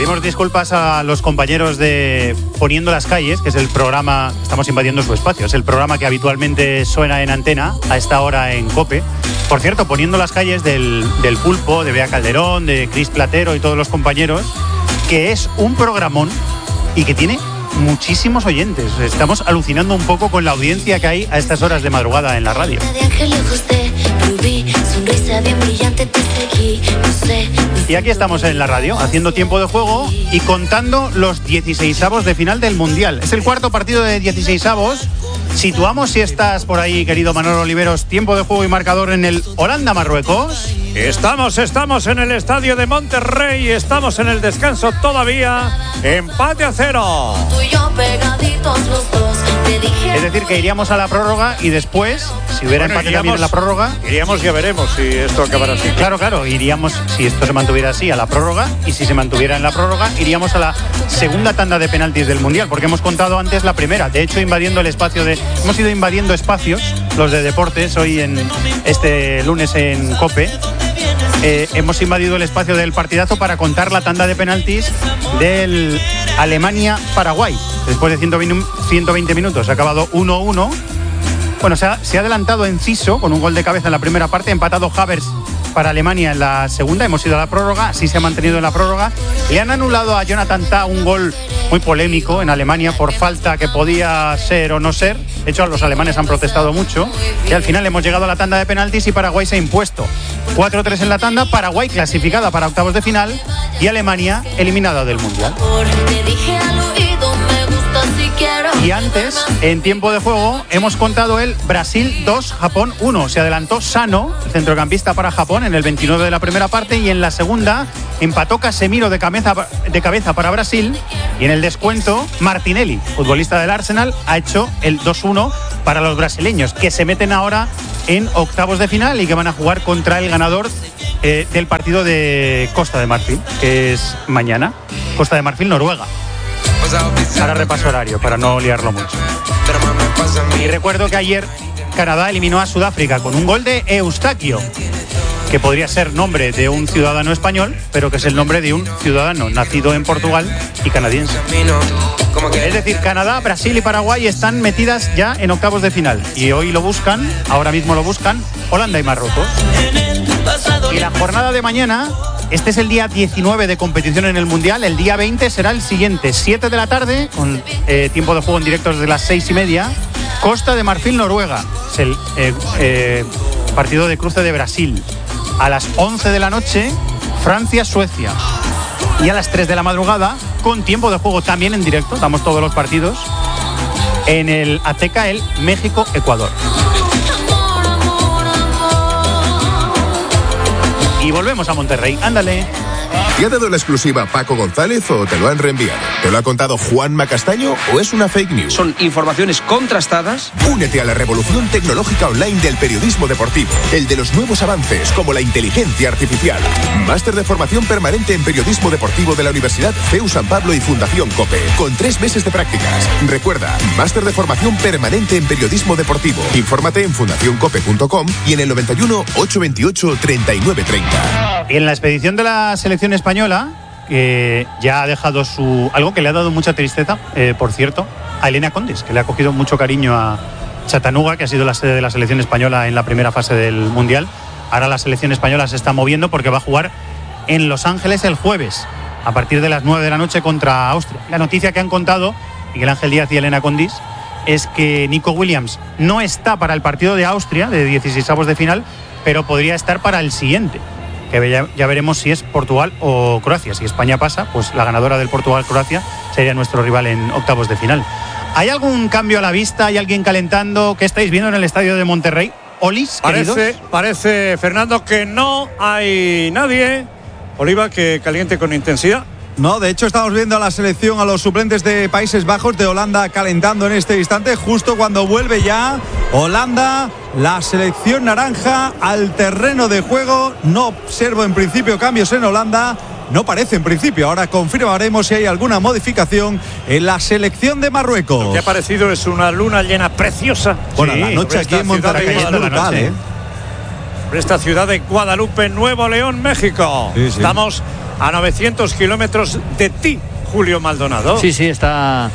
Pedimos disculpas a los compañeros de Poniendo las Calles, que es el programa, estamos invadiendo su espacio, es el programa que habitualmente suena en antena a esta hora en COPE. Por cierto, Poniendo las Calles del Pulpo, de Bea Calderón, de Cris Platero y todos los compañeros, que es un programón y que tiene muchísimos oyentes. Estamos alucinando un poco con la audiencia que hay a estas horas de madrugada en la radio. Y aquí estamos en la radio, haciendo tiempo de juego y contando los 16avos de final del Mundial. Es el cuarto partido de 16avos. Situamos, si estás por ahí, querido Manolo Oliveros, tiempo de juego y marcador en el Holanda-Marruecos. Estamos en el estadio de Monterrey, estamos en el descanso todavía, empate a 0. Es decir, que iríamos a la prórroga y después, si hubiera empate también en la prórroga... Iríamos, ya veremos si esto acabará así. Claro, iríamos, si esto se mantuviera así, a la prórroga, y si se mantuviera en la prórroga, iríamos a la segunda tanda de penaltis del Mundial, porque hemos contado antes la primera. De hecho, hemos ido invadiendo espacios, los de deportes, hoy en este lunes en COPE. Hemos invadido el espacio del partidazo para contar la tanda de penaltis del Alemania-Paraguay. Después de 120 minutos ha acabado 1-1. Bueno, se ha adelantado Enciso con un gol de cabeza en la primera parte, empatado Havertz para Alemania en la segunda. Hemos ido a la prórroga, así se ha mantenido en la prórroga. Le han anulado a Jonathan Tah un gol muy polémico en Alemania por falta que podía ser o no ser. De hecho, los alemanes han protestado mucho. Y al final hemos llegado a la tanda de penaltis y Paraguay se ha impuesto 4-3 en la tanda. Paraguay clasificada para octavos de final y Alemania eliminada del Mundial. Y antes, en tiempo de juego, hemos contado el Brasil 2, Japón 1. Se adelantó Sano, el centrocampista para Japón, en el 29 de la primera parte, y en la segunda empató Casemiro de cabeza para Brasil, y en el descuento Martinelli, futbolista del Arsenal, ha hecho el 2-1 para los brasileños, que se meten ahora en octavos de final y que van a jugar contra el ganador del partido de Costa de Marfil, que es mañana. Costa de Marfil, Noruega. Ahora repaso horario para no liarlo mucho. Y recuerdo que ayer Canadá eliminó a Sudáfrica con un gol de Eustaquio, que podría ser nombre de un ciudadano español, pero que es el nombre de un ciudadano nacido en Portugal y canadiense. Es decir, Canadá, Brasil y Paraguay están metidas ya en octavos de final. Y hoy ahora mismo lo buscan, Holanda y Marruecos. Y la jornada de mañana... Este es el día 19 de competición en el Mundial. El día 20 será el siguiente, 7 de la tarde, con tiempo de juego en directo desde las 6:30. Costa de Marfil, Noruega. Es el partido de cruce de Brasil. A las 11 de la noche, Francia, Suecia. Y a las 3 de la madrugada, con tiempo de juego también en directo, damos todos los partidos, en el Azteca, el México, Ecuador. Y volvemos a Monterrey. Ándale. ¿Te ha dado la exclusiva Paco González o te lo han reenviado? ¿Te lo ha contado Juanma Castaño o es una fake news? Son informaciones contrastadas. Únete a la revolución tecnológica online del periodismo deportivo, el de los nuevos avances como la inteligencia artificial. Máster de formación permanente en periodismo deportivo de la Universidad CEU San Pablo y Fundación COPE, con 3 meses de prácticas. Recuerda, máster de formación permanente en periodismo deportivo. Infórmate en fundacioncope.com y en el 91 828 3930. En la expedición de la selección española, que ya ha dejado algo que le ha dado mucha tristeza, por cierto, a Elena Condis, que le ha cogido mucho cariño a Chattanooga, que ha sido la sede de la selección española en la primera fase del Mundial. Ahora la selección española se está moviendo porque va a jugar en Los Ángeles el jueves, a partir de las 9 de la noche contra Austria. La noticia que han contado Miguel Ángel Díaz y Elena Condis es que Nico Williams no está para el partido de Austria, de 16avos de final, pero podría estar para el siguiente, que ya veremos si es Portugal o Croacia. Si España pasa, pues la ganadora del Portugal-Croacia sería nuestro rival en octavos de final. ¿Hay algún cambio a la vista? ¿Hay alguien calentando? ¿Qué estáis viendo en el estadio de Monterrey? ¿Olis, queridos? Parece, Fernando, que no hay nadie, Oliva, que caliente con intensidad. No, de hecho estamos viendo a la selección, a los suplentes de Países Bajos, de Holanda, calentando en este instante, justo cuando vuelve ya Holanda, la selección naranja, al terreno de juego. No observo en principio cambios en Holanda, no parece en principio. Ahora confirmaremos si hay alguna modificación en la selección de Marruecos. Lo que ha parecido es una luna llena preciosa. Bueno, sí, la noche aquí en Monterrey es brutal, Por esta ciudad de Guadalupe, Nuevo León, México. Sí. Estamos a 900 kilómetros de ti, Julio Maldonado. Sí, está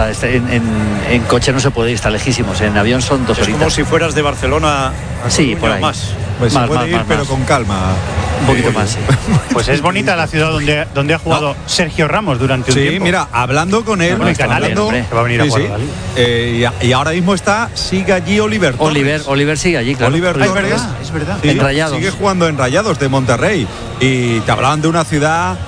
en coche no se puede ir, está lejísimos. En avión son 2 horitas. Es como si fueras de Barcelona a sí, Coruña por ahí. Más. Pues se puede ir, pero con calma. Un poquito más, sí. Pues es bonita la ciudad donde ha jugado Sergio Ramos durante un tiempo. Sí, mira, hablando con él, Bueno, Canales, que va a venir a jugar a la Liga. Y ahora mismo sigue allí Oliver Torres. Oliver sigue allí, claro. Oliver Torres, es verdad. sí, En Rayados. sigue jugando en Rayados de Monterrey. Y te hablaban de una ciudad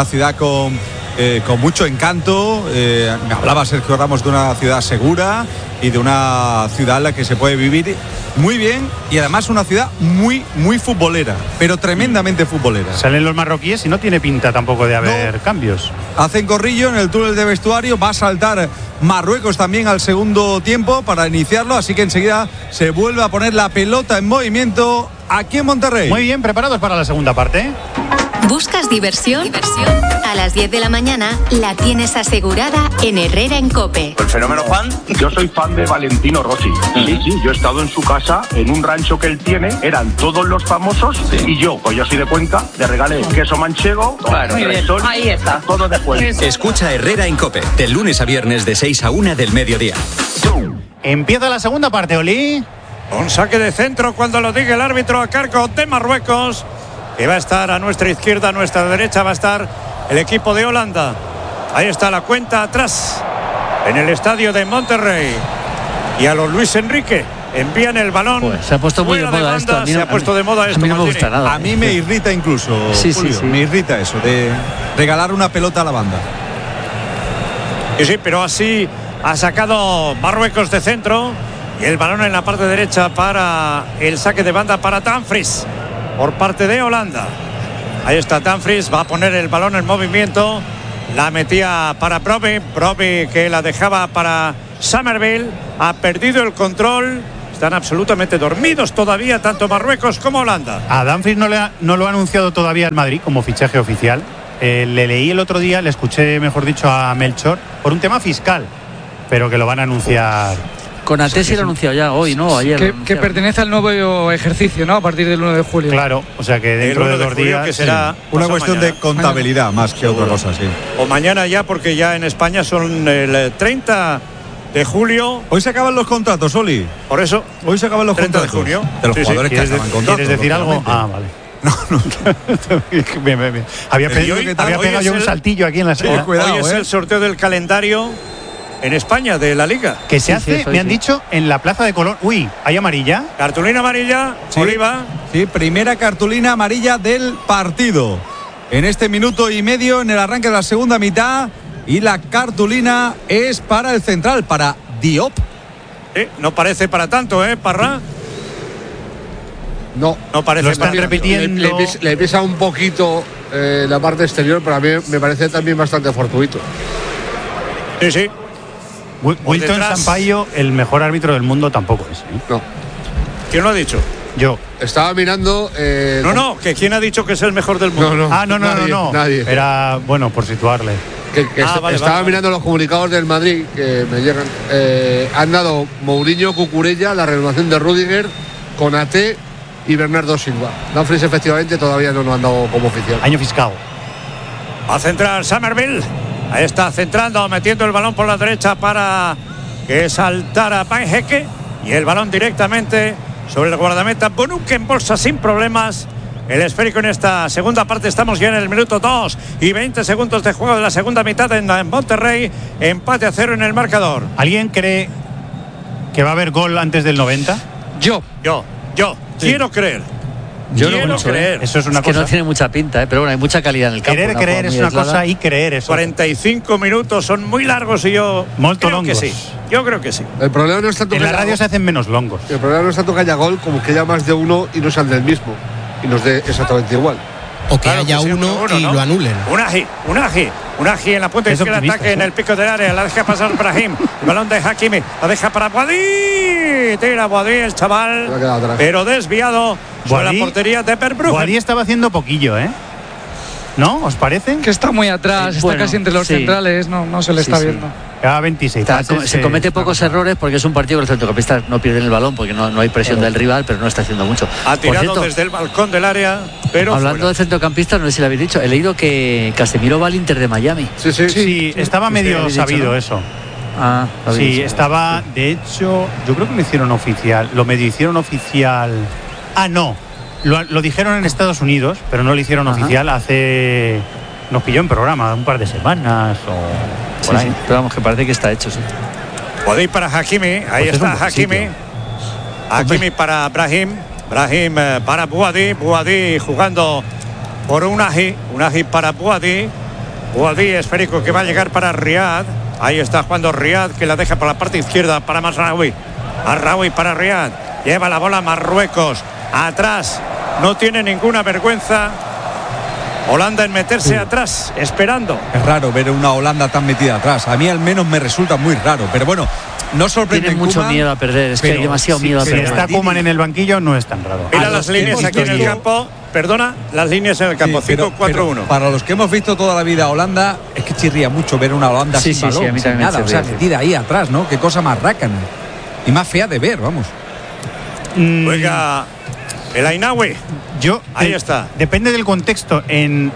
con mucho encanto. Me hablaba Sergio Ramos de una ciudad segura y de una ciudad en la que se puede vivir muy bien, y además una ciudad muy, muy futbolera, pero tremendamente futbolera. Salen los marroquíes y no tiene pinta tampoco de haber cambios. Hacen corrillo en el túnel de vestuario, va a saltar Marruecos también al segundo tiempo para iniciarlo, así que enseguida se vuelve a poner la pelota en movimiento aquí en Monterrey. Muy bien, preparados para la segunda parte. ¿Buscas diversión? A las 10 de la mañana la tienes asegurada en Herrera en COPE. El fenómeno fan. Yo soy fan de Valentino Rossi. Sí, yo he estado en su casa, en un rancho que él tiene, eran todos los famosos, y yo soy de Cuenca, le regalé queso manchego, resol, ahí está, todo de Cuenca. Escucha Herrera en COPE, de lunes a viernes de 6 a 1 del mediodía. Empieza la segunda parte, Oli. Un saque de centro cuando lo diga el árbitro a cargo de Marruecos, que va a estar a nuestra izquierda, a nuestra derecha va a estar el equipo de Holanda. Ahí está la cuenta atrás en el estadio de Monterrey. Y a los Luis Enrique envían el balón. Pues se ha puesto muy de moda esto. A mí se ha puesto de moda esto. A mí no me gusta nada. A mí me irrita incluso, sí, Julio, sí. me irrita eso de regalar una pelota a la banda. Sí, pero así ha sacado Marruecos de centro y el balón en la parte derecha para el saque de banda para Dumfries por parte de Holanda. Ahí está Dumfries, va a poner el balón en movimiento, la metía para Brobbey que la dejaba para Somerville, ha perdido el control, están absolutamente dormidos todavía tanto Marruecos como Holanda. A Dumfries no lo ha anunciado todavía el Madrid como fichaje oficial. Le leí el otro día, le escuché, mejor dicho, a Melchor por un tema fiscal, pero que lo van a anunciar. Konaté sí lo ha anunciado ya hoy, ¿no? Ayer. Que pertenece al nuevo ejercicio, ¿no? A partir del 1 de julio. Claro, o sea que dentro de 2 días. Que será una cuestión mañana. de contabilidad más que otra cosa, sí. O mañana ya, porque ya en España son el 30 de julio. Hoy se acaban los contratos, Oli. Por eso. Hoy se acaban los 30 de contratos. junio. De los jugadores que acaban contratos. ¿Quieres decir algo? lógicamente. Vale. Bien. Había pegado yo un saltillo aquí en la sala. Cuidado, hoy es el sorteo del calendario en España de la Liga. Que se hace, me han dicho, en la Plaza de Colón. Uy, ¿hay amarilla? Cartulina amarilla, Sí. Oliva. Sí, primera cartulina amarilla del partido. En este minuto y medio, en el arranque de la segunda mitad. Y la cartulina es para el central, para Diop. No parece para tanto, Parra. No parece. Lo están para tanto. repitiendo. Le pesa un poquito la parte exterior, pero a mí me parece también bastante fortuito. Sí. Wilton detrás. Sampaio, el mejor árbitro del mundo, tampoco es. No. ¿Quién lo ha dicho? Yo. Estaba mirando. No, que quién ha dicho que es el mejor del mundo. No. Nadie. Era, bueno, por situarle. Estaba mirando los comunicados del Madrid que me llegan. Han dado Mourinho, Cucurella, la renovación de Rüdiger, Konaté y Bernardo Silva. Dumfries efectivamente todavía no lo han dado como oficial. Año fiscal. Va a centrar Somerville. Ahí está centrando, metiendo el balón por la derecha para que saltara Panjeque. Y el balón directamente sobre el guardameta Bonuk, en bolsa sin problemas. El esférico en esta segunda parte. Estamos ya en el minuto 2 y 20 segundos de juego de la segunda mitad en Monterrey. Empate a 0 en el marcador. ¿Alguien cree que va a haber gol antes del 90? Yo quiero creer. Yo quiero no mucho, creer. Eso es una que cosa. no tiene mucha pinta, pero bueno, hay mucha calidad en el campo. Querer creer es una cosa y creer es otra. 45 minutos son muy largos y yo Molto creo que longos. sí. Yo creo que sí. El problema no es tanto En que la radio se hacen menos longos. El problema no es tanto que haya gol como que haya más de uno y no sean del mismo y nos dé exactamente igual. O que haya que uno y ¿no? lo anulen. Unagi en la punta Es izquierda, optimista, ataque en el pico del área, la deja pasar Brahim, el balón de Hakimi, la deja para Boadí, tira Boadí el chaval, Se ha quedado atrás. pero desviado sobre la Boadí- portería de Verbruggen. Boadí estaba haciendo poquillo, ¿No? ¿Os parece? Que está muy atrás, está casi entre los centrales, no se le está viendo. Cada 26. Se comete pocos errores porque es un partido que los centrocampistas no pierden el balón porque no hay presión del rival, pero no está haciendo mucho. Ha tirado desde el balcón del área, pero hablando de centrocampistas, no sé si lo habéis dicho, he leído que Casemiro va al Inter de Miami. Sí, estaba medio sabido, ¿no? Eso. Sí, estaba, de hecho, yo creo que lo hicieron oficial. Lo medio hicieron oficial. No. Lo dijeron en Estados Unidos, pero no lo hicieron oficial hace... Nos pilló en programa un par de semanas o por ahí. Sí, pero vamos, que parece que está hecho, sí. Podéis para Hakimi, ahí está Hakimi. Hakimi para Brahim para Buadi jugando por Unai para Buadi esférico que va a llegar para Riyad. Ahí está jugando Riyad, que la deja por la parte izquierda para Mazraoui para Riyad, lleva la bola Marruecos atrás, no tiene ninguna vergüenza Holanda en meterse atrás, esperando. Es raro ver una Holanda tan metida atrás. A mí al menos me resulta muy raro. Pero bueno, no sorprende. Tiene mucho miedo a perder. Es que hay demasiado miedo a perder. Si está Koeman en el banquillo, no es tan raro. Mira las líneas aquí en el campo. Perdona, las líneas en el campo. 5-4-1. Para los que hemos visto toda la vida a Holanda, es que chirría mucho ver una Holanda sin balón, a mí sin nada. O sea, metida ahí atrás, ¿no? Qué cosa más rácana. Y más fea de ver, vamos. Juega el Ainaoui. Ahí está. Depende del contexto. En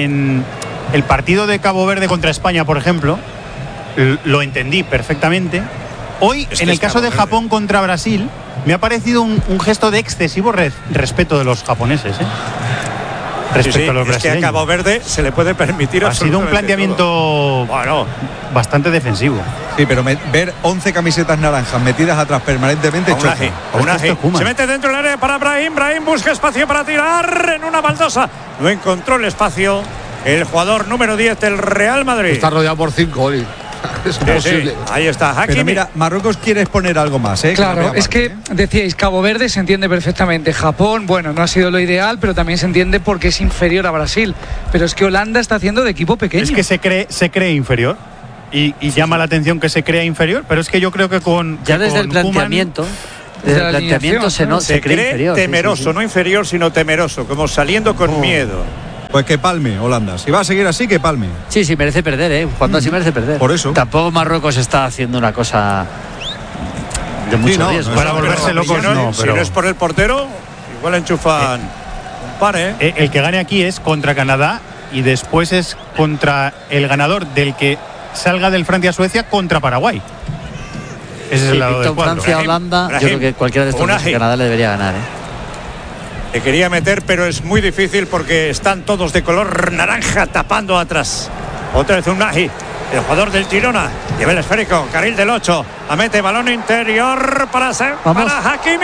el partido de Cabo Verde contra España, por ejemplo, lo entendí perfectamente. Hoy, en el caso de Japón contra Brasil, me ha parecido un gesto de excesivo respeto de los japoneses, respecto a los brasileños. Es que a Cabo Verde se le puede permitir. Ha sido un planteamiento bastante defensivo. Sí, pero ver 11 camisetas naranjas metidas atrás permanentemente choca. Se mete dentro del área para Brahim busca espacio para tirar en una baldosa. No encontró el espacio el jugador número 10 del Real Madrid. Está rodeado por 5 hoy. Sí. Ahí está Hakimi. Pero mira, Marruecos quiere exponer algo más, Claro, es que decíais, Cabo Verde se entiende perfectamente. Japón, bueno, no ha sido lo ideal, pero también se entiende porque es inferior a Brasil. Pero es que Holanda está haciendo de equipo pequeño. Es que se cree inferior. Y llama la atención que se crea inferior, pero es que yo creo que desde el planteamiento. Desde el planteamiento se cree inferior, temeroso, no inferior, sino temeroso, como saliendo con miedo. Pues que palme Holanda. Si va a seguir así, que palme. Sí, merece perder, Cuando así merece perder. Por eso. Tampoco Marruecos está haciendo una cosa de mucho riesgo. Para volverse locos, si no es por el portero, igual enchufan un par, El que gane aquí es contra Canadá y después es contra el ganador del que salga del Francia-Suecia contra Paraguay. Ese es el lado del cuadro. Francia-Holanda, yo creo que cualquiera de estos dos Canadá le debería ganar, Le quería meter, pero es muy difícil porque están todos de color naranja tapando atrás. Otra vez Unai, el jugador del Girona. Lleva el esférico, carril del 8. La mete, balón interior para Hakimi.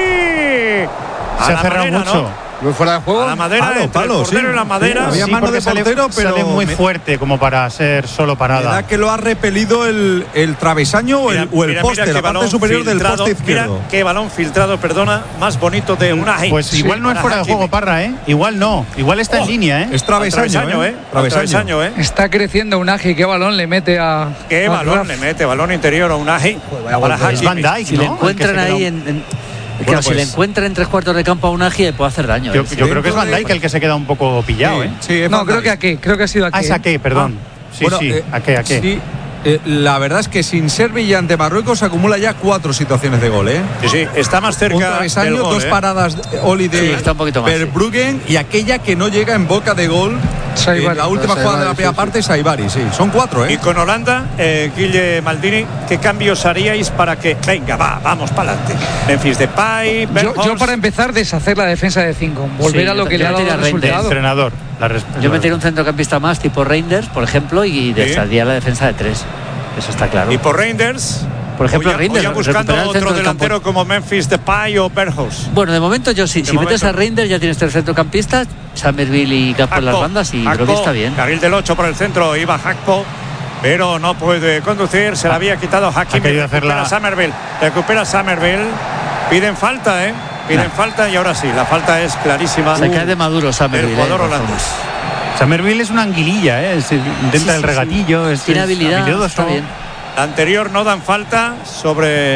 Se ha cerrado mucho. ¿No? Muy fuera de juego. A la madera, palo, el portero y la madera. Había mano de portero, pero sale muy fuerte como para ser solo parada. ¿Verdad que lo ha repelido el travesaño o el poste, la parte superior del poste izquierdo? Mira qué balón filtrado, más bonito de Unai. Pues igual no es fuera de juego, Parra, Igual no, igual está en línea, Es travesaño, Travesaño, Está creciendo Unai, qué balón le mete a... Qué balón le mete, balón interior a Unai. Es Van Dijk, si le encuentran ahí si le encuentra en 3/4 de campo a Unai, puede hacer daño. Yo creo que es Van Dijk el que se queda un poco pillado, creo que ha sido aquí. Es Ake, perdón. Ake. Sí, la verdad es que sin ser brillante Marruecos acumula ya 4 situaciones de gol, Sí, está más cerca. Un travesaño, 2 paradas Oli de está un poquito más, Verbruggen y aquella que no llega en boca de gol. La última jugada de la primera parte es Saibari, son 4, Y con Holanda, Guille Maldini, ¿qué cambios haríais para que vamos para adelante? Memphis Depay, yo para empezar deshacer la defensa de 5, volver a lo que le ha dado el resultado. Entrenador. Yo metería un centrocampista más tipo Reinders, por ejemplo, y desharía la defensa de 3. Eso está claro. Y por Reinders, por ejemplo, Reinders buscando otro delantero como Memphis Depay o Berghaus. Bueno, de momento yo sí. Si metes a Reinders ya tienes 3 centrocampistas, Summerville y Gakpo en las bandas, y creo que está bien. Carril del 8 por el centro, iba Gakpo, pero no puede conducir, se la había quitado Hakimi. Recupera Summerville. Piden falta, Piden falta y ahora sí, la falta es clarísima. Se cae de maduro Summerville. El jugador holandés. Summerville es una anguililla, intenta el regatillo. Tiene habilidad, está bien. La anterior no dan falta sobre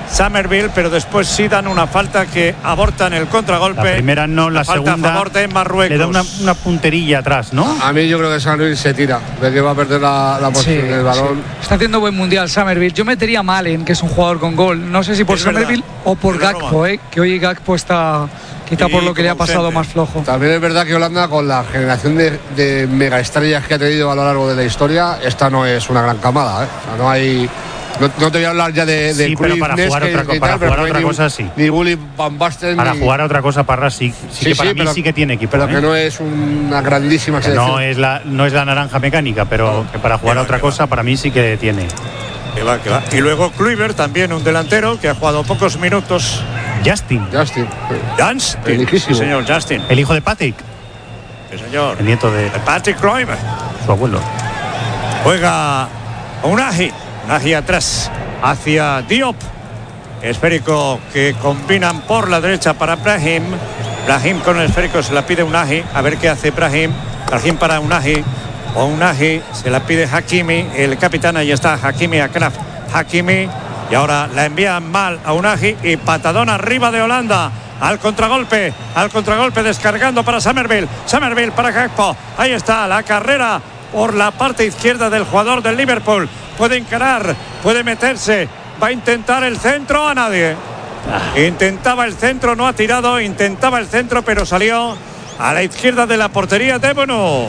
Somerville, pero después sí dan una falta que abortan el contragolpe. La primera no, la falta segunda a favor de Marruecos. le da una punterilla atrás, ¿no? A mí yo creo que Somerville se tira, de que va a perder la posición del balón. Sí. Está haciendo buen mundial Somerville. Yo metería a Malen, que es un jugador con gol. No sé si por Somerville o por Gakpo, que hoy Gakpo está quizá por lo que le ha pasado más flojo. También es verdad que Holanda, con la generación de megaestrellas que ha tenido a lo largo de la historia, esta no es una gran camada, ¿eh? O sea, no hay... No te voy a hablar ya de sí, pero para jugar otra cosa sí. Ni Gulli Van Basten. Para jugar a otra cosa, Parra sí que para mí sí que tiene equipo. Pero que no es una grandísima selección. No es la naranja mecánica, pero que para jugar a otra cosa para mí sí que tiene. Que va. Y luego Kluivert, también un delantero que ha jugado pocos minutos. Justin. Sí, señor, Justin. El hijo de Patrick. Sí, señor. El nieto de Patrick Kluivert. Su abuelo. Juega Unai atrás hacia Diop. Esférico que combinan por la derecha para Brahim con el esférico se la pide Unai, a ver qué hace Brahim para Unai, o Unai se la pide Hakimi, el capitán. Ahí está Hakimi, Akraf Hakimi, y ahora la envían mal a Unai y patadón arriba de Holanda. Al contragolpe descargando para Somerville para Gakpo. Ahí está la carrera por la parte izquierda del jugador del Liverpool. Puede encarar, puede meterse, va a intentar el centro, a nadie. Intentaba el centro, no ha tirado, intentaba el centro, pero salió a la izquierda de la portería de Bono.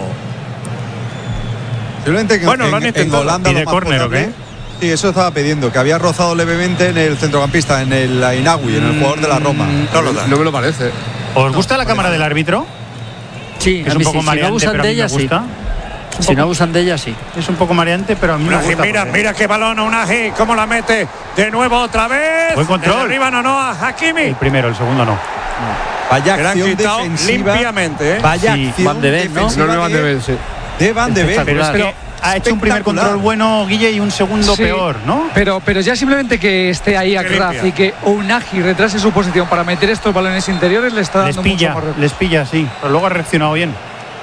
Bueno, lo han intentado. En Holanda ¿y de córner o qué? Sí, eso estaba pidiendo, que había rozado levemente en el centrocampista, en el Inagui, en el jugador de la Roma. No me lo parece. ¿Os gusta la cámara del árbitro? Sí, es un poco mareante, pero a mí me gusta. Si no abusan de ella, sí. Es un poco mareante, pero a mí me gusta. Mira qué balón Unai, cómo la mete de nuevo otra vez. Buen control. Arriba no a Hakimi. El primero, el segundo no. Vaya acción defensiva. Limpiamente, ¿eh? Vaya sí, acción Van de Ven, ¿no? defensiva No, Van de Ven, sí. De Van de Ven. Pero es que ha hecho un primer control bueno, Guille, y un segundo peor, ¿no? Pero ya simplemente que esté ahí a Kraf y que Unai retrase su posición para meter estos balones interiores le está dando mucho más reto. Les pilla, sí. Pero luego ha reaccionado bien.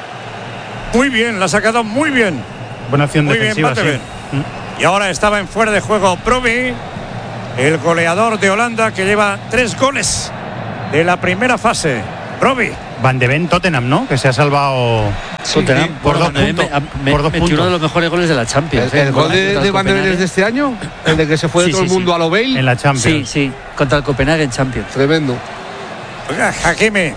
Muy bien, la ha sacado muy bien. Buena acción defensiva, sí. Y ahora estaba en fuera de juego Brobbey, el goleador de Holanda, que lleva 3 goles de la primera fase. Brobbey. Van de Ven, Tottenham, ¿no? Que se ha salvado Tottenham por 2 puntos. Por 2 puntos. Uno de los mejores goles de la Champions. ¿El gol de Van de Ven es de este año? ¿El de que se fue de todo el mundo a lo Bale? En la Champions. Sí, contra el Copenhague en Champions. Tremendo. Oiga, Hakimi.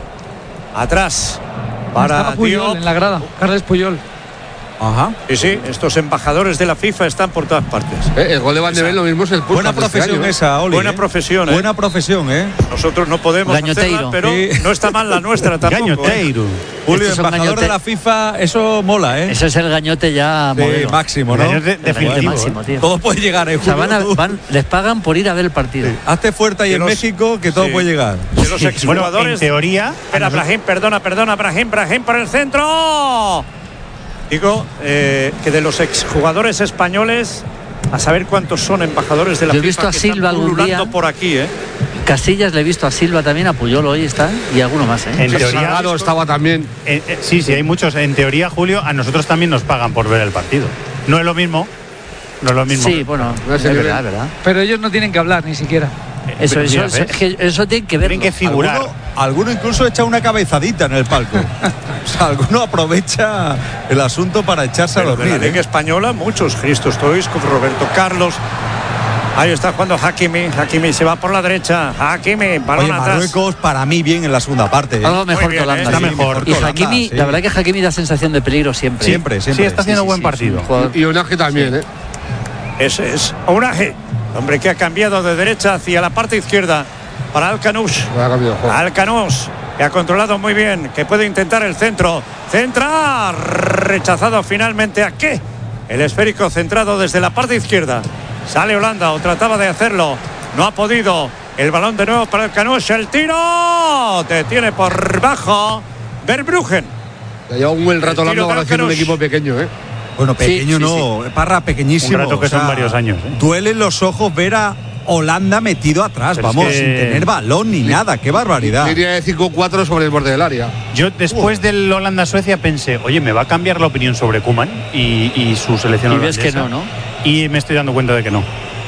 Atrás. Para Puyol en la grada, Carles Puyol. Ajá. Sí, estos embajadores de la FIFA están por todas partes. El gol de Van de Ven lo mismo es el Buena profesión esa, Oli. Buena profesión, ¿eh? Buena profesión, ¿eh? Nosotros no podemos hacerla, pero no está mal la nuestra tampoco. Gañoteiro. Julio, embajador de la FIFA, eso mola, ¿eh? Eso es el gañote ya modelo. Máximo, ¿no? Definitivo. Máximo, tío. Todo puede llegar, ¿eh? O sea, les pagan por ir a ver el partido. Sí. Hazte fuerte ahí en México, que todo puede llegar. De los exjugadores. Bueno, en teoría. Espera, Brahim, perdona, Brahim por el centro. Digo que de los exjugadores españoles, a saber cuántos son embajadores de la FIFA. Yo he visto a Silva algún día por aquí, ¿eh? Casillas le he visto a Silva también, a Puyol hoy está, y alguno más, ¿eh? En teoría Salgado estaba también. Sí, hay muchos. En teoría, Julio, a nosotros también nos pagan por ver el partido. No es lo mismo. Sí, bueno, es verdad. Pero ellos no tienen que hablar ni siquiera. Eso tiene que ver. Tienen que figurar. Alguno incluso echa una cabezadita en el palco. O sea, alguno aprovecha el asunto para echarse a dormir. En la Liga Española, muchos. Christo Stoichkov, Roberto Carlos. Ahí está jugando Hakimi se va por la derecha. Hakimi, balón atrás. Marruecos para mí bien en la segunda parte. Algo mejor que Holanda. Está mejor. Y Hakimi, la verdad que Hakimi da sensación de peligro siempre. Siempre. Sí, está haciendo buen partido. Y Unai también, ¿eh? Ese es Unai, hombre que ha cambiado de derecha hacia la parte izquierda para Alcanús. Alcanús, que ha controlado muy bien, que puede intentar el centro. Centra, rechazado finalmente. ¿A qué? El esférico centrado desde la parte izquierda. Sale Holanda, o trataba de hacerlo. No ha podido. El balón de nuevo para Alcanús. El tiro. Detiene por bajo Verbruggen. Ya lleva un buen rato Holanda ahora haciendo un equipo pequeño, ¿eh? Bueno, pequeño no, Parra, pequeñísimo. Un rato que son varios años. Duelen los ojos ver a Holanda metido atrás, pero vamos, es que sin tener balón ni nada. ¡Qué barbaridad! Línea de 5-4 sobre el borde del área. Yo después del Holanda-Suecia pensé, oye, me va a cambiar la opinión sobre Koeman y su selección y holandesa. ves que no. Y me estoy dando cuenta de que no.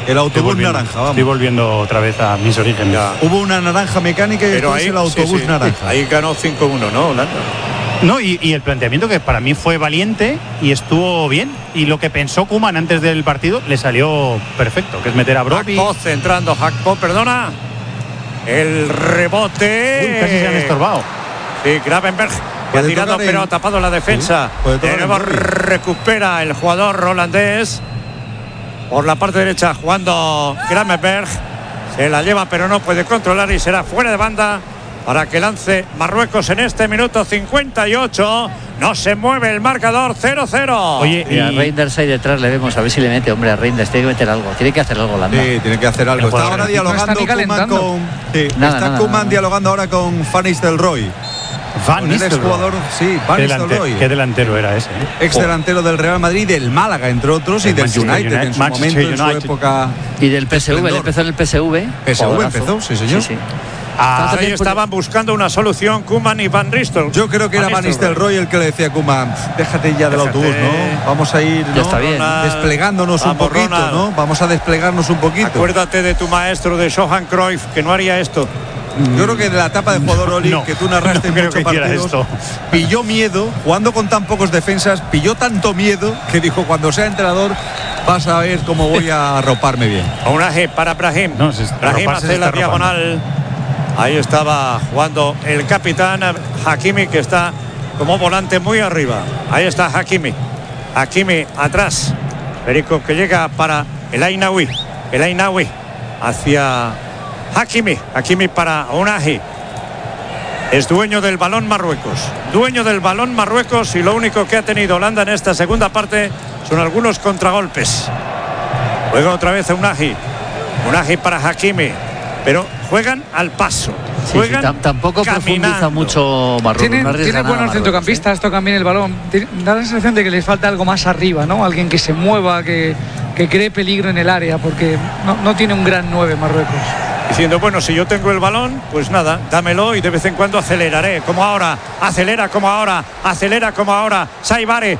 El autobús naranja, vamos. Estoy volviendo otra vez a mis orígenes. Hubo una naranja mecánica y pero después ahí, el autobús naranja. Ahí ganó 5-1, ¿no, Holanda? No, y el planteamiento que para mí fue valiente y estuvo bien. Y lo que pensó Koeman antes del partido le salió perfecto, que es meter a Brobbey. Hakpo centrando, Hakpo, perdona. El rebote. Uy, casi se han estorbado. Sí, Gravenberg que ha tirado pero ha tapado la defensa. Sí, de nuevo recupera el jugador holandés. Por la parte derecha jugando Gravenberg. Se la lleva pero no puede controlar y será fuera de banda para que lance Marruecos en este minuto 58. No se mueve el marcador, 0-0. Oye, y a Reinders ahí detrás le vemos, a ver si le mete, hombre, a Reinders. Tiene que meter algo, tiene que hacer algo, Holanda. Sí, tiene que hacer algo. Está ahora dialogando Koeman con... Sí, está Koeman dialogando ahora con Van Nistelrooy. Van Nistelrooy. Jugador, sí, Van Nistelrooy. ¿Qué delantero era ese? Ex delantero del Real Madrid, del Málaga, entre otros, y del United en su momento, en su época. Y del PSV, le empezó en el PSV. PSV empezó, sí, señor. Sí. Ahí estaban buscando una solución Koeman y Van Nistelrooy. Yo creo que era Van Nistelrooy el que le decía a Koeman, déjate ya del autobús, ¿no? Vamos a ir, ¿no? Está bien. Desplegándonos un poquito, Ronald, ¿no? Vamos a desplegarnos un poquito. Acuérdate de tu maestro, de Johan Cruyff, que no haría esto. Yo creo que de la etapa de jugador Oli, que tú narraste en muchos partidos, pilló miedo, jugando con tan pocos defensas, pilló tanto miedo que dijo, cuando sea entrenador vas a ver cómo voy a arroparme bien. Aunaje para Brahim. Brahim hace la diagonal. Ahí estaba jugando el capitán Hakimi, que está como volante muy arriba. Ahí está Hakimi. Hakimi atrás. Perico que llega para el Ainaoui. El Ainaoui hacia Hakimi. Hakimi para Ounahi. Es dueño del balón Marruecos. Dueño del balón Marruecos, y lo único que ha tenido Holanda en esta segunda parte son algunos contragolpes. Juega otra vez Ounahi. Ounahi para Hakimi. Pero juegan al paso. Juegan tampoco profundiza mucho Marruecos. Tiene buenos centrocampistas, tocan bien el balón. Da la sensación de que les falta algo más arriba, ¿no? Alguien que se mueva, que cree peligro en el área, porque no tiene un gran 9 Marruecos. Diciendo, bueno, si yo tengo el balón, pues nada, dámelo y de vez en cuando aceleraré, como ahora, acelera como ahora, acelera como ahora. Saibari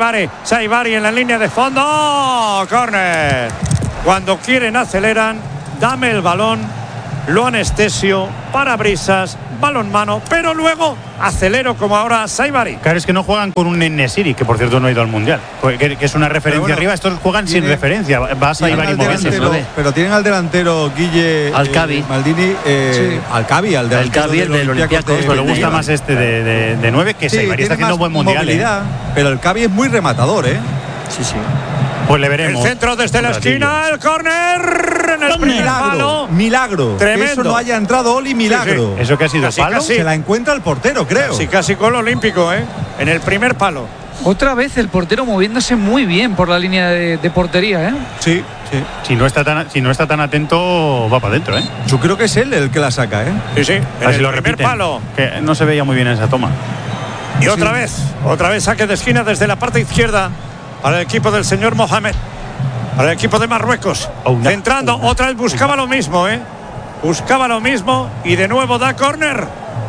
en la línea de fondo. Córner. Cuando quieren aceleran, dame el balón. Lo anestesio, parabrisas, balón mano, pero luego acelero como ahora Saibari. Claro, es que no juegan con un Enesiri, que por cierto no ha ido al Mundial, que es una referencia arriba. Estos juegan sin referencia. Va a Saibari moviéndose. Pero tienen al delantero Guille Alcabi. Maldini, Alcabi, el del Olympiacos. Pero le gusta más este de 9, que Saibari está haciendo buen Mundial. Pero el Alcabi es muy rematador, ¿eh? Sí. Pues le veremos. El centro desde la esquina, el córner en el primer palo. Milagro. Tremendo. Que eso no haya entrado Oli, milagro. Sí. ¿Eso que ha sido palo? Se la encuentra el portero, creo. Casi gol olímpico, ¿eh? En el primer palo. Otra vez el portero moviéndose muy bien por la línea de portería, ¿eh? Sí. Si no está tan atento, va para adentro, ¿eh? Yo creo que es él el que la saca, ¿eh? Sí. En el lo primer repiten, palo. Que no se veía muy bien en esa toma. Y otra vez saque de esquina desde la parte izquierda para el equipo del señor Mohamed. Para el equipo de Marruecos. Centrando, otra vez buscaba lo mismo, ¿eh? Buscaba lo mismo y de nuevo da córner.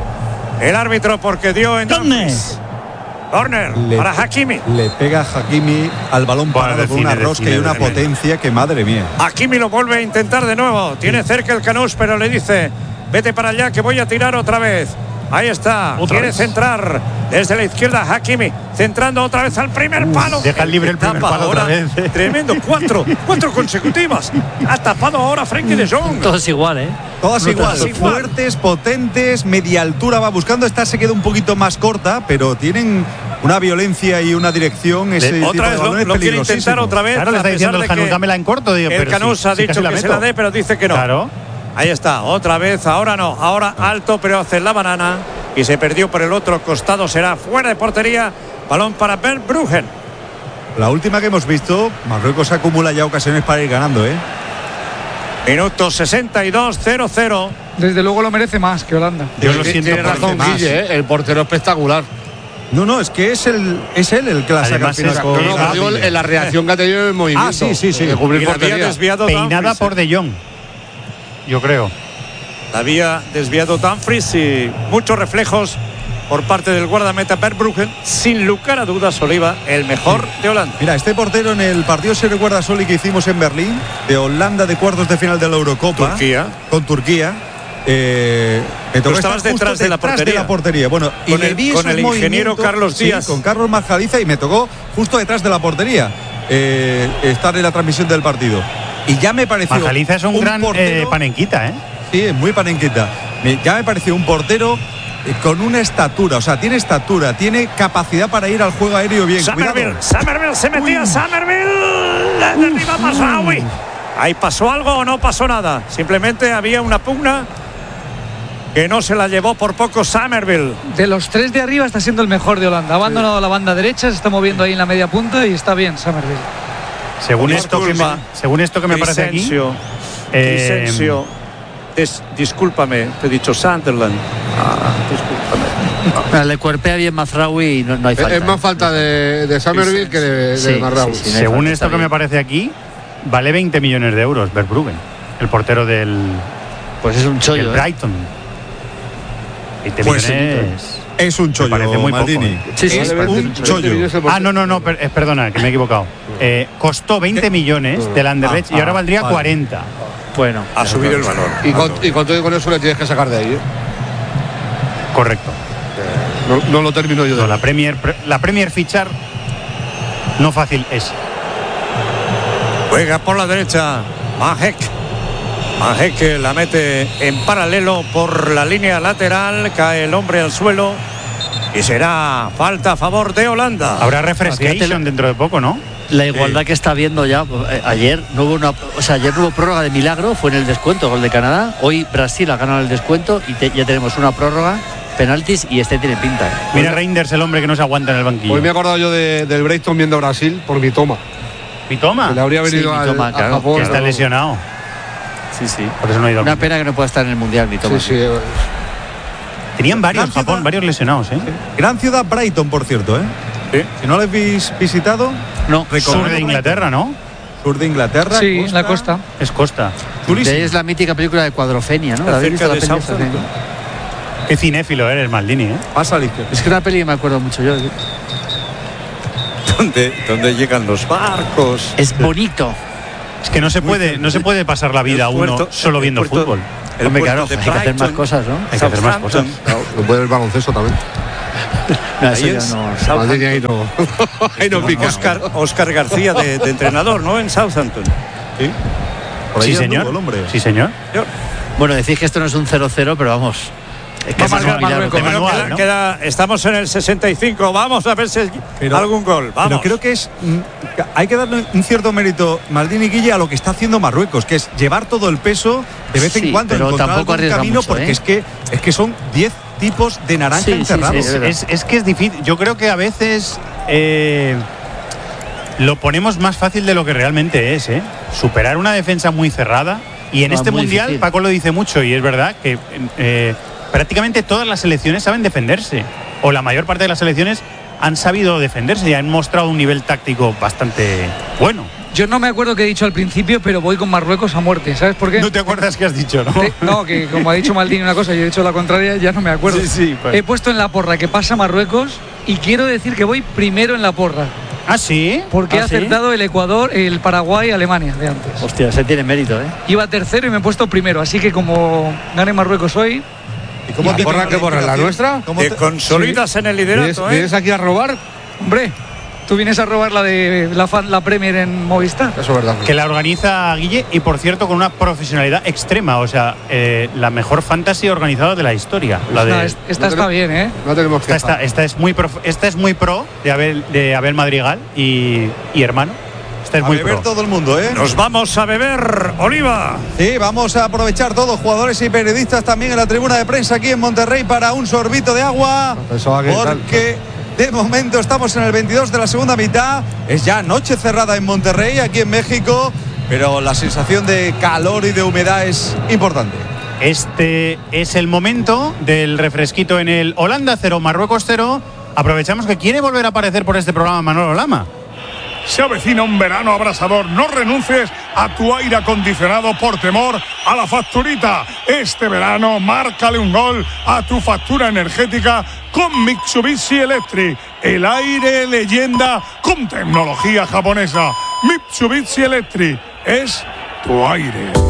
El árbitro porque dio en córner para Hakimi. Le pega Hakimi al balón parado con una rosca y una potencia que, madre mía. Hakimi lo vuelve a intentar de nuevo. Tiene cerca el Canús, pero le dice, vete para allá que voy a tirar otra vez. Ahí está, quiere centrar desde la izquierda Hakimi, centrando otra vez al primer palo. Deja libre el primer palo otra vez. Tremendo, cuatro consecutivas. Ha tapado ahora Frenkie de Jong. Todos igual, ¿eh? Todas igual. Fuertes, potentes, media altura va buscando. Esta se queda un poquito más corta, pero tienen una violencia y una dirección. Otra vez lo quiere intentar otra vez. Claro, le está diciendo el Canús, dámela en corto. El Canús ha dicho que se la dé, pero dice que no. Claro. Ahí está, otra vez, ahora no, ahora alto, pero hace la banana y se perdió por el otro costado, será fuera de portería, balón para Bernd Bruggen. La última que hemos visto, Marruecos acumula ya ocasiones para ir ganando, ¿eh? Minuto 62, 0-0. Desde luego lo merece más que Holanda. Yo lo siento, tiene razón Guille, ¿eh? El portero espectacular. No, es que es él el que la saca al final. Digo, en la reacción que ha tenido el movimiento. Sí. De cubrir portería. Peinada por De Jong. Yo creo. Había desviado Dumfries y muchos reflejos por parte del guardameta Verbruggen. Sin lugar a dudas, Oliva, el mejor de Holanda. Mira, este portero en el partido se recuerda Soli que hicimos en Berlín, de Holanda de cuartos de final de la Eurocopa. Con Turquía. Me tocó estabas detrás de la portería. Bueno, y con el ingeniero Carlos Díaz. Sí, con Carlos Majadiza, y me tocó justo detrás de la portería estar en la transmisión del partido. Y ya me pareció. Majadiza es un gran portero, panenquita, ¿eh? Sí, es muy panenquita. Ya me pareció un portero con una estatura, o sea, tiene estatura, tiene capacidad para ir al juego aéreo bien. Summerville se metía. Summerville, derriba Mazraoui. Ahí pasó algo o no pasó nada. Simplemente había una pugna que no se la llevó por poco Summerville. De los 3 de arriba está siendo el mejor de Holanda. Ha abandonado la banda derecha, se está moviendo ahí en la media punta y está bien Summerville. Según esto que me parece aquí. Crescencio. Discúlpame, te he dicho Sunderland. Discúlpame. Le cuerpea bien Mazraoui y no hay falta. Es más falta de Summerville que de Mazraoui. Sí, según falta, esto que me parece aquí, vale 20 millones de euros Verbruggen, el portero del. Pues es un chollo. Brighton. 20 millones. Es un chollo. Me parece muy Maldini. poco. Sí, es un chollo. No, perdona, que me he equivocado. Costó 20 millones del Anderlecht y ahora valdría 40. Bueno, ha subido el valor. Y con todo eso le tienes que sacar de ahí. Correcto. No lo termino yo. La Premier fichar no fácil es. Juega por la derecha Mahek que la mete en paralelo por la línea lateral. Cae el hombre al suelo y será falta a favor de Holanda. Habrá refrescation dentro de poco, ¿no? La igualdad que está viendo ya. Ayer no hubo prórroga de milagro, fue en el descuento, gol de Canadá. Hoy Brasil ha ganado el descuento y ya tenemos una prórroga, penaltis, y este tiene pinta. Mira Reinders, el hombre que no se aguanta en el banquillo. Hoy me he acordado yo del Brighton viendo Brasil por Mitoma. ¿Mitoma? Que le habría venido a Japón. Que está lesionado. Sí. Por eso no ha ido. Una pena que no pueda estar en el Mundial, Mitoma. Sí. Tenían varios Japón, varios lesionados, ¿eh? Sí. Gran ciudad Brighton, por cierto, ¿eh? Sí. Si no lo habéis visitado, no. Sur de Inglaterra, ¿no? Sur de Inglaterra. Sí, costa. La costa. Es costa. Es la mítica película de Cuadrofenia, ¿no? ¿La habéis visto? La peli? Qué cinéfilo eres, Maldini, ¿eh? Pasa a la izquierda. Es que una peli que me acuerdo mucho yo. ¿Dónde llegan los barcos? Es bonito. Es que no se puede pasar la vida uno solo viendo fútbol. Hombre, claro, hay que hacer más cosas, ¿no? Hay que hacer más cosas. Lo puede el baloncesto también. Ahí no pica. Oscar García de entrenador, ¿no? En Southampton. Sí. Sí, señor. Sí, señor. Bueno, decís que esto no es un 0-0, pero vamos. Es que estamos en el 65. Vamos a ver si hay algún gol. Vamos. Pero creo que hay que darle un cierto mérito, Maldini, Guille, a lo que está haciendo Marruecos, que es llevar todo el peso de vez en cuando, pero encontrar tampoco algún camino, mucho, porque es que son 10 tipos de naranja encerrados. Es que es difícil. Yo creo que a veces lo ponemos más fácil de lo que realmente es, ¿eh? Superar una defensa muy cerrada. Y en este mundial, difícil. Paco lo dice mucho, y es verdad que prácticamente todas las selecciones saben defenderse, o la mayor parte de las selecciones han sabido defenderse y han mostrado un nivel táctico bastante bueno. Yo no me acuerdo qué he dicho al principio, pero voy con Marruecos a muerte. ¿Sabes por qué? No te acuerdas qué has dicho, ¿no? No, que como ha dicho Maldini una cosa y yo he dicho la contraria, ya no me acuerdo. Sí, pues. He puesto en la porra que pasa Marruecos y quiero decir que voy primero en la porra. ¿Ah, sí? Porque he acertado el Ecuador, el Paraguay y Alemania de antes. Hostia, se tiene mérito, ¿eh? Iba tercero y me he puesto primero, así que como gane Marruecos hoy... ¿Y cómo te porra que borra? ¿La nuestra? Te consolidas en el liderato, ¿Vienes aquí a robar? Hombre, tú vienes a robar la de la Premier en Movistar. Eso es verdad. Que la organiza Guille, y por cierto con una profesionalidad extrema. O sea, la mejor fantasy organizada de la historia. Esta está bien, ¿eh? No tenemos que esta es muy pro de Abel Madrigal y hermano. Esta es muy beber pro. Todo el mundo, ¿eh? Nos vamos a beber, Oliva. Sí, vamos a aprovechar todos, jugadores y periodistas también en la tribuna de prensa aquí en Monterrey, para un sorbito de agua. Porque de momento estamos en el 22 de la segunda mitad. Es ya noche cerrada en Monterrey, aquí en México, pero la sensación de calor y de humedad es importante. Este es el momento del refresquito en el Holanda 0, Marruecos 0. Aprovechamos que quiere volver a aparecer por este programa Manolo Lama. Se avecina un verano abrasador. No renuncies a tu aire acondicionado por temor a la facturita. Este verano, márcale un gol a tu factura energética con Mitsubishi Electric. El aire leyenda con tecnología japonesa. Mitsubishi Electric es tu aire.